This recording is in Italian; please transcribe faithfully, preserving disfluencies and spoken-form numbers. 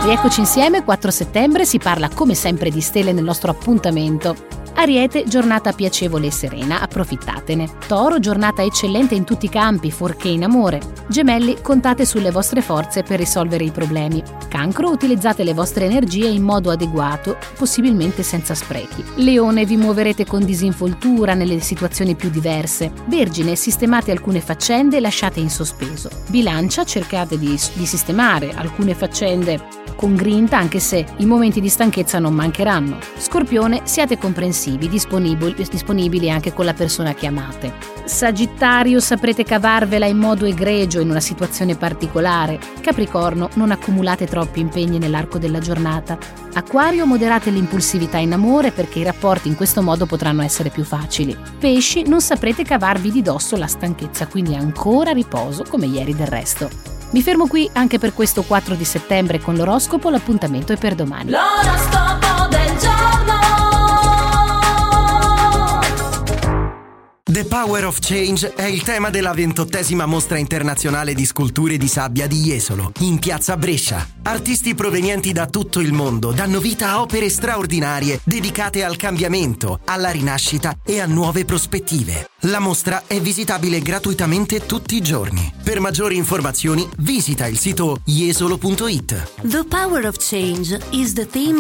Rieccoci insieme, quattro settembre, si parla come sempre di stelle nel nostro appuntamento. Ariete, giornata piacevole e serena, approfittatene. Toro, giornata eccellente in tutti i campi, fuorché in amore. Gemelli, contate sulle vostre forze per risolvere i problemi. Cancro, utilizzate le vostre energie in modo adeguato, possibilmente senza sprechi. Leone, vi muoverete con disinvoltura nelle situazioni più diverse. Vergine, sistemate alcune faccende e lasciate in sospeso. Bilancia, cercate di, di sistemare alcune faccende con grinta, anche se i momenti di stanchezza non mancheranno. Scorpione, siate comprensivi, disponibili, disponibili anche con la persona che amate. Sagittario, saprete cavarvela in modo egregio in una situazione particolare. Capricorno, non accumulate troppi impegni nell'arco della giornata. Acquario, moderate l'impulsività in amore perché i rapporti in questo modo potranno essere più facili. Pesci, non saprete cavarvi di dosso la stanchezza, quindi ancora riposo come ieri del resto. Mi fermo qui anche per questo quattro di settembre con l'oroscopo, l'appuntamento è per domani. L'oroscopo del giorno. The Power of Change è il tema della ventottesima mostra internazionale di sculture di sabbia di Jesolo, in piazza Brescia. Artisti provenienti da tutto il mondo danno vita a opere straordinarie dedicate al cambiamento, alla rinascita e a nuove prospettive. La mostra è visitabile gratuitamente tutti i giorni. Per maggiori informazioni visita il sito jesolo punto it. The Power of Change is the theme